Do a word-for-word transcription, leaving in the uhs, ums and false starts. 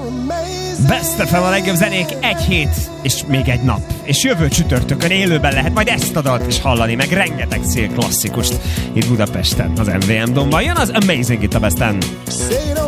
Best ef em a legjobb zenék egy hét, és még egy nap. És jövő csütörtökön élőben lehet majd ezt a dalt is hallani, meg rengeteg szél klasszikust itt Budapesten, az em vé em Domban. Jön az Amazing itt a Besten.